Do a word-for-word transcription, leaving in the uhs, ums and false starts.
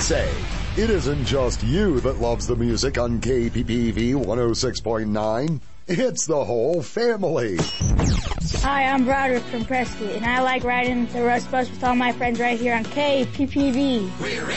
say, it isn't just you that loves the music on K P P V one oh six point nine. It's the whole family. Hi, I'm Broderick from Prescott, and I like riding the Rush Bus with all my friends right here on K P P V.